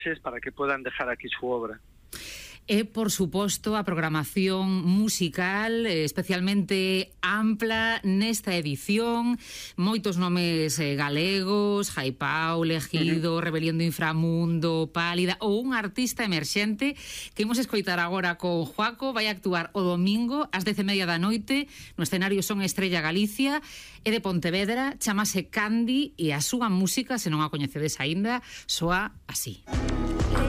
para que puedan dejar aquí su obra. E, por suposto, a programación musical especialmente ampla nesta edición, moitos nomes galegos, Jaipau, Legido, Rebelión do Inframundo, Pálida, ou un artista emerxente que imos escoitar agora con Joaco. Vai actuar o domingo ás 10:30 da noite no escenario Son Estrella Galicia, e de Pontevedra, chamase Candy, e a súa música, se non a coñecedes aínda, soa así.